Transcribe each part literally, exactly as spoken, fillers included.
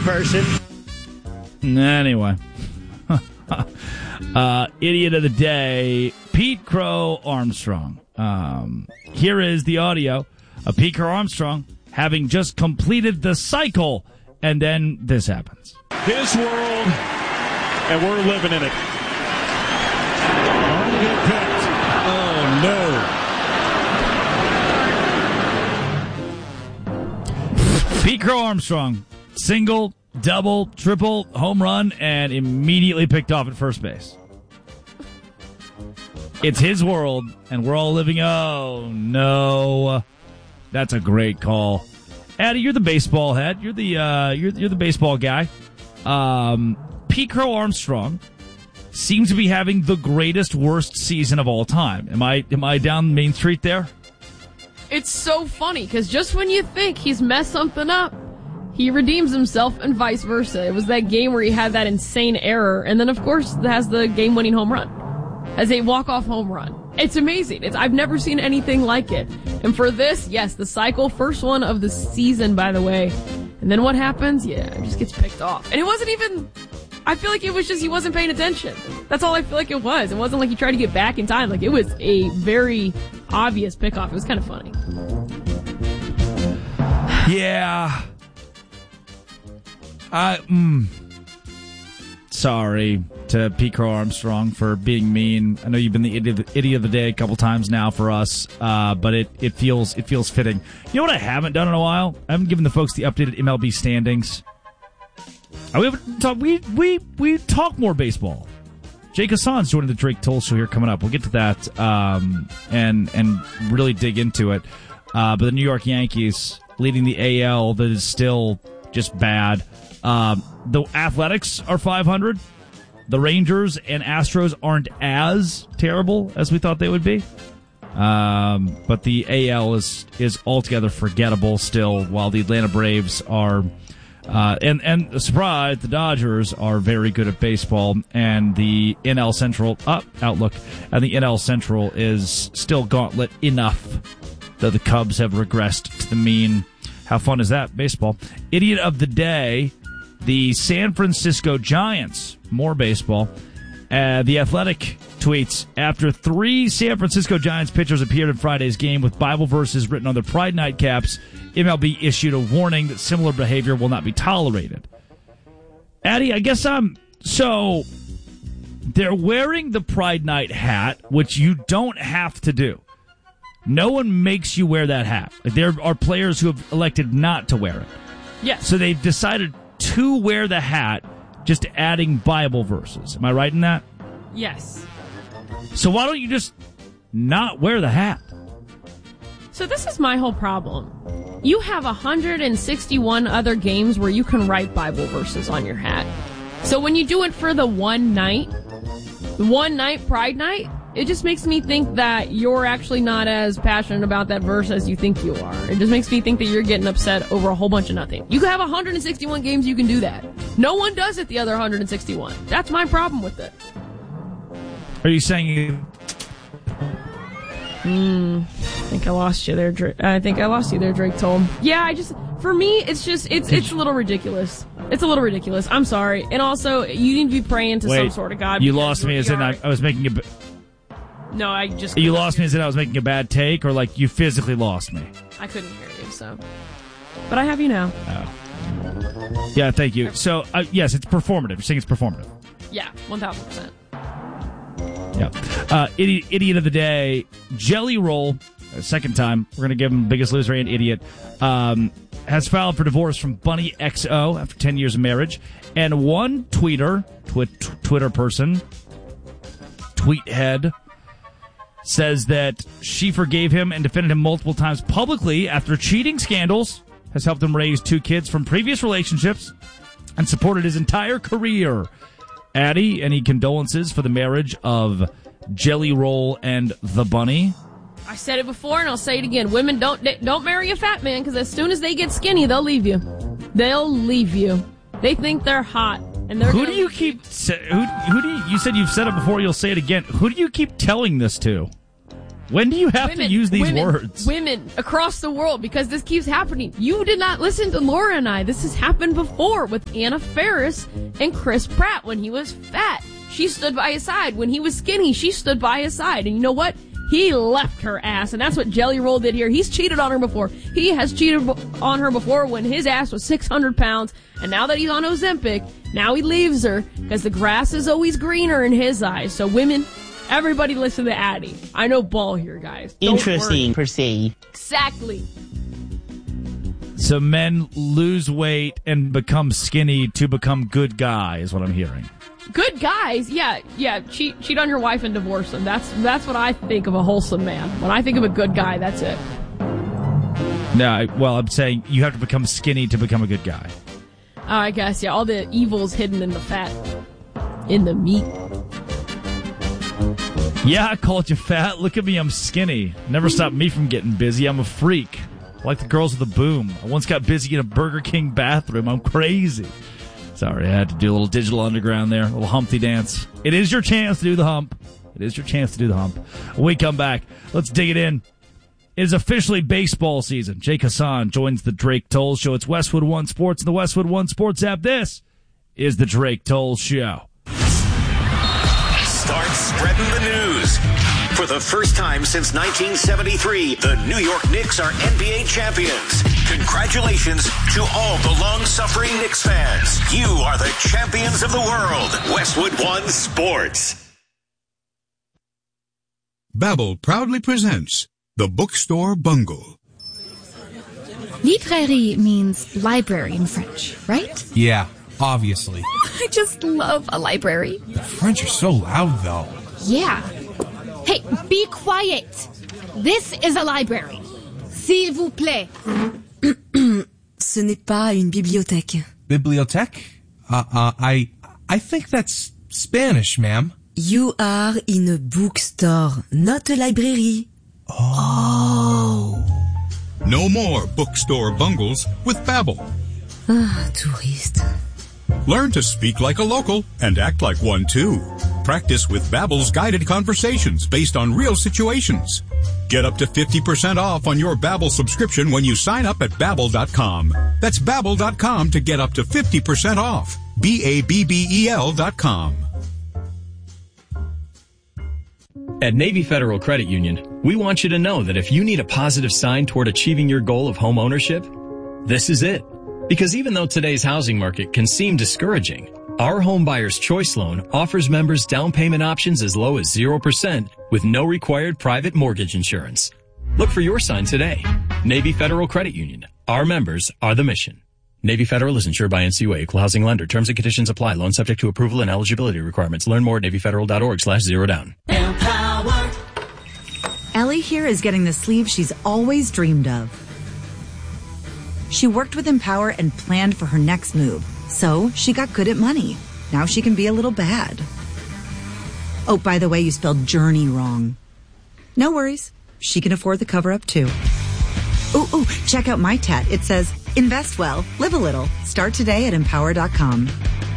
person. Anyway. uh, idiot of the day, Pete Crow Armstrong. Um, here is the audio of Pete Crow Armstrong having just completed the cycle, and then this happens. His world, and we're living in it. Get picked. Oh, no. Pete Crow Armstrong, single, double, triple, home run, and immediately picked off at first base. It's his world, and we're all living, oh, no. That's a great call. Addie, you're the baseball head. You're the uh, you're, you're the baseball guy. Um, Pete Crow Armstrong seems to be having the greatest, worst season of all time. Am I am I down Main Street there? It's so funny, because just when you think he's messed something up, he redeems himself and vice versa. It was that game where he had that insane error, and then, of course, has the game-winning home run. As a walk-off home run. It's amazing. It's I've never seen anything like it. And for this, yes, the cycle, first one of the season, by the way. And then what happens? Yeah, it just gets picked off. And it wasn't even... I feel like it was just he wasn't paying attention. That's all I feel like it was. It wasn't like he tried to get back in time. Like, it was a very obvious pickoff. It was kind of funny. Yeah. I, mm, sorry to Pete Crow Armstrong for being mean. I know you've been the idiot, idiot of the day a couple times now for us, uh, but it, it feels it feels fitting. You know what I haven't done in a while? I haven't given the folks the updated M L B standings. Uh, we, haven't talk, we we we talk more baseball. Jake Hassan's joining the Drake Toll Show here coming up. We'll get to that um, and and really dig into it. Uh, but the New York Yankees leading the A L, that is still just bad. Um, the Athletics are five hundred. The Rangers and Astros aren't as terrible as we thought they would be. Um, but the A L is is altogether forgettable still, while the Atlanta Braves are... Uh, and, and surprise, the Dodgers are very good at baseball, and the N L Central uh, outlook, and the N L Central is still gauntlet enough, though the Cubs have regressed to the mean. How fun is that? Baseball. Idiot of the day, the San Francisco Giants. More baseball. Uh, the Athletic tweets, after three San Francisco Giants pitchers appeared in Friday's game with Bible verses written on their Pride Night caps, M L B issued a warning that similar behavior will not be tolerated. Addie, I guess I'm... So, they're wearing the Pride Night hat, which you don't have to do. No one makes you wear that hat. Like, there are players who have elected not to wear it. Yes. So they've decided to wear the hat, just adding Bible verses. Am I right in that? Yes. So why don't you just not wear the hat? So this is my whole problem. You have one hundred sixty-one other games where you can write Bible verses on your hat. So when you do it for the one night, one night Pride Night, it just makes me think that you're actually not as passionate about that verse as you think you are. It just makes me think that you're getting upset over a whole bunch of nothing. You can have one hundred sixty-one games, you can do that. No one does it the other one hundred sixty-one. That's my problem with it. Are you saying... Hmm, I think I lost you there, Drake. I think I lost you there, Drake Toll. Yeah, I just... For me, it's just... It's it's a little ridiculous. It's a little ridiculous. I'm sorry. And also, you need to be praying to Wait, some sort of God. You lost me as in I, right. I was making a... No, I just... You lost me as in I was making a bad take, or like you physically lost me? I couldn't hear you, so... But I have you now. Oh. Yeah, thank you. So, uh, yes, it's performative. You're saying it's performative. Yeah, one thousand percent. Yeah. Uh, idiot, idiot of the day, Jelly Roll, uh, second time. We're going to give him Biggest Loser and Idiot. Um, has filed for divorce from Bunny X O after ten years of marriage. And one tweeter, twi- t- Twitter person, Tweethead, says that she forgave him and defended him multiple times publicly after cheating scandals, has helped him raise two kids from previous relationships, and supported his entire career. Addie, any condolences for the marriage of Jelly Roll and the Bunny? I said it before, and I'll say it again. Women, don't don't marry a fat man, because as soon as they get skinny, they'll leave you. They'll leave you. They think they're hot, and they're. Who do you keep? Who who do you? You said you've said it before. You'll say it again. Who do you keep telling this to? When do you have women, to use these women, words? Women across the world, because this keeps happening. You did not listen to Laura and I. This has happened before with Anna Faris and Chris Pratt when he was fat. She stood by his side. When he was skinny, she stood by his side. And you know what? He left her ass, and that's what Jelly Roll did here. He's cheated on her before. He has cheated on her before when his ass was six hundred pounds, and now that he's on Ozempic, now he leaves her because the grass is always greener in his eyes. So women, everybody listen to Addie. I know ball here, guys. Don't Interesting, worry. per se. Exactly. So men lose weight and become skinny to become good guy is what I'm hearing. Good guys, yeah, yeah. Cheat, cheat on your wife and divorce them. That's that's what I think of a wholesome man. When I think of a good guy, that's it. No, I, well, I'm saying you have to become skinny to become a good guy. Oh, I guess, yeah. All the evil's hidden in the fat, in the meat. Yeah, I called you fat. Look at me, I'm skinny. Never stopped me from getting busy. I'm a freak. Like the girls with the boom. I once got busy in a Burger King bathroom. I'm crazy. Sorry, I had to do a little Digital Underground there, a little Humpty dance. It is your chance to do the hump. It is your chance to do the hump. When we come back, let's dig it in. It is officially baseball season. Jake Hassan joins the Drake Toll Show. It's Westwood One Sports and the Westwood One Sports app. This is the Drake Toll Show. Start spreading the news. For the first time since nineteen seventy-three, the New York Knicks are N B A champions. Congratulations to all the long-suffering Knicks fans. You are the champions of the world. Westwood One Sports. Babbel proudly presents The Bookstore Bungle. Librairie means library in French, right? Yeah, obviously. I just love a library. The French are so loud, though. Yeah. Hey, be quiet. This is a library. S'il vous plaît. Ce n'est pas une bibliothèque. Bibliothèque? Uh, uh, I, I think that's Spanish, ma'am. You are in a bookstore, not a library. Oh. No more bookstore bungles with Babbel. Ah, touriste. Learn to speak like a local and act like one too. Practice with Babbel's guided conversations based on real situations. Get up to fifty percent off on your Babbel subscription when you sign up at Babbel dot com. That's Babbel dot com to get up to fifty percent off. B A B B E L dot com. At Navy Federal Credit Union, we want you to know that if you need a positive sign toward achieving your goal of home ownership, this is it. Because even though today's housing market can seem discouraging, our Home Buyer's Choice Loan offers members down payment options as low as zero percent with no required private mortgage insurance. Look for your sign today. Navy Federal Credit Union. Our members are the mission. Navy Federal is insured by N C U A, Equal Housing Lender. Terms and conditions apply. Loan subject to approval and eligibility requirements. Learn more at navy federal dot org slash zero down. Empower. Ellie here is getting the sleeve she's always dreamed of. She worked with Empower and planned for her next move. So she got good at money. Now she can be a little bad. Oh, by the way, you spelled journey wrong. No worries. She can afford the cover-up too. Ooh, ooh, check out my tat. It says, invest well, live a little. Start today at empower dot com.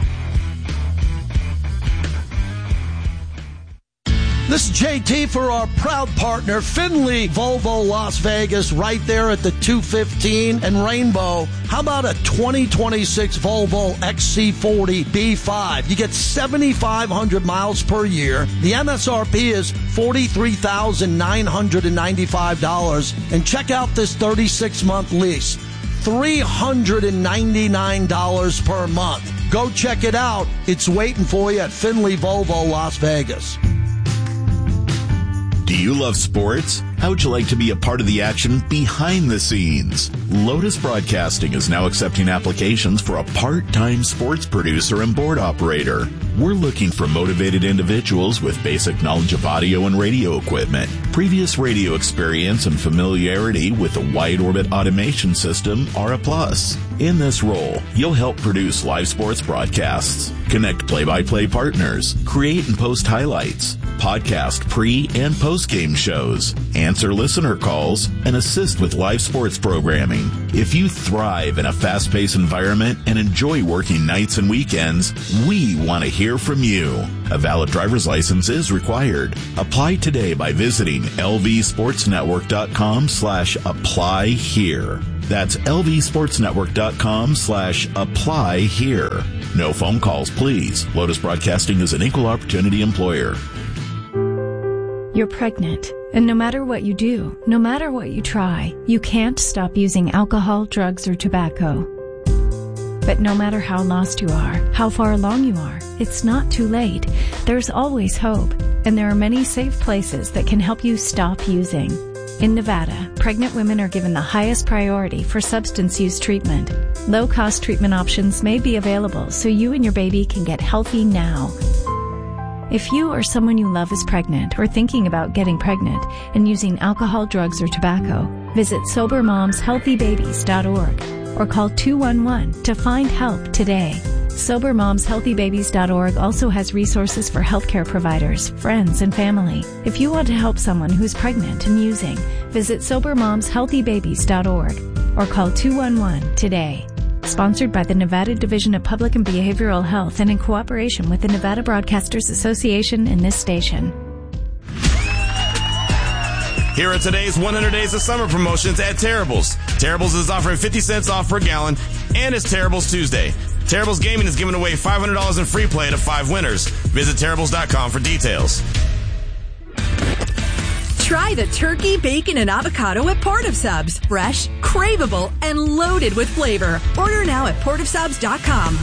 This is J T for our proud partner, Finley Volvo Las Vegas, right there at the two fifteen and Rainbow. How about a twenty twenty-six Volvo X C forty B five? You get seventy-five hundred miles per year. The M S R P is forty-three thousand nine hundred ninety-five dollars. And check out this thirty-six month lease, three hundred ninety-nine dollars per month. Go check it out. It's waiting for you at Finley Volvo Las Vegas. Do you love sports? How would you like to be a part of the action behind the scenes? Lotus Broadcasting is now accepting applications for a part-time sports producer and board operator. We're looking for motivated individuals with basic knowledge of audio and radio equipment, previous radio experience, and familiarity with the wide orbit automation system are a plus. In this role, you'll help produce live sports broadcasts, connect play-by-play partners, create and post highlights, podcast pre- and post-game shows, answer listener calls, and assist with live sports programming. If you thrive in a fast-paced environment and enjoy working nights and weekends, we want to hear from you. A valid driver's license is required. Apply today by visiting lvsportsnetwork.com slash apply here. That's lvsportsnetwork.com slash apply here. No phone calls, please. Lotus Broadcasting is an equal opportunity employer. You're pregnant, and no matter what you do, no matter what you try, you can't stop using alcohol, drugs, or tobacco. But no matter how lost you are, how far along you are, it's not too late. There's always hope, and there are many safe places that can help you stop using. In Nevada, pregnant women are given the highest priority for substance use treatment. Low-cost treatment options may be available so you and your baby can get healthy now. If you or someone you love is pregnant or thinking about getting pregnant and using alcohol, drugs, or tobacco, visit sober moms healthy babies dot org or call two one one to find help today. sober moms healthy babies dot org also has resources for healthcare providers, friends, and family. If you want to help someone who's pregnant and using, visit sober moms healthy babies dot org or call two one one today. Sponsored by the Nevada Division of Public and Behavioral Health and in cooperation with the Nevada Broadcasters Association and this station. Here are today's one hundred Days of Summer promotions at Terrible's. Terrible's is offering fifty cents off per gallon, and it's Terrible's Tuesday. Terrible's Gaming is giving away five hundred dollars in free play to five winners. Visit terribles dot com for details. Try the turkey, bacon, and avocado at Port of Subs. Fresh, craveable, and loaded with flavor. Order now at port of subs dot com.